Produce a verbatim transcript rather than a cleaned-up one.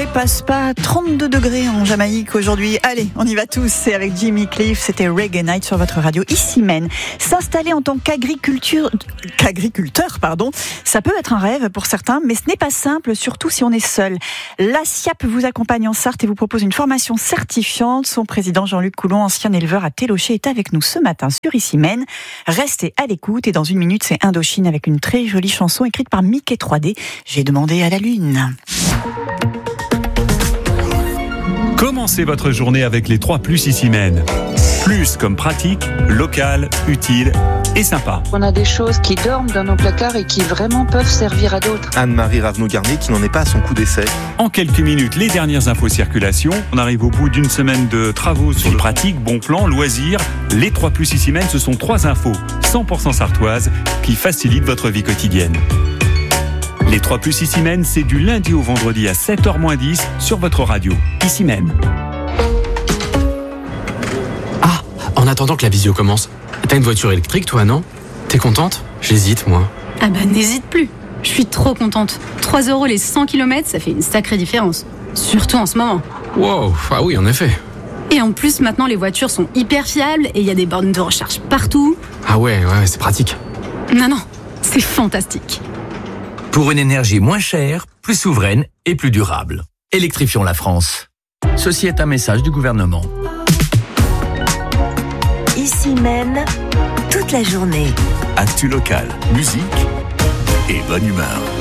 dépasse pas trente-deux degrés en Jamaïque aujourd'hui. Allez, on y va tous. C'est avec Jimmy Cliff. C'était Reggae Night sur votre radio. Ici Maine. S'installer en tant qu'agriculture, qu'agriculteur, pardon, ça peut être un rêve pour certains, mais ce n'est pas simple, surtout si on est seul. La S I A P vous accompagne en Sarthe et vous propose une formation certifiante. Son président Jean-Luc Coulon, ancien éleveur à Télocher, est avec nous ce matin sur Ici Maine. Restez à l'écoute et dans une minute, c'est Indochine avec une très jolie chanson écrite par Mickey trois D. J'ai demandé à la lune. Commencez votre journée avec les trois plus Ici Maine. Plus comme pratique, local, utile et sympa. On a des choses qui dorment dans nos placards et qui vraiment peuvent servir à d'autres. Anne-Marie Ravenot-Garnier qui n'en est pas à son coup d'essai. En quelques minutes, les dernières infos circulation. On arrive au bout d'une semaine de travaux sur le pratique, bon plan, loisirs. Les trois plus Ici Maine, ce sont trois infos cent pour cent sartoises qui facilitent votre vie quotidienne. Les trois plus Ici Maine, c'est du lundi au vendredi à sept heures moins dix sur votre radio. Ici Maine. Ah, en attendant que la visio commence, t'as une voiture électrique toi, non? T'es contente? J'hésite, moi. Ah bah n'hésite plus. Je suis trop contente. trois euros les cent kilomètres, ça fait une sacrée différence. Surtout en ce moment. Wow, ah oui, en effet. Et en plus, maintenant, les voitures sont hyper fiables et il y a des bornes de recharge partout. Ah ouais, ouais, c'est pratique. Non, non, c'est fantastique. Pour une énergie moins chère, plus souveraine et plus durable. Électrifions la France. Ceci est un message du gouvernement. Ici Maine, toute la journée. Actu local, musique et bonne humeur.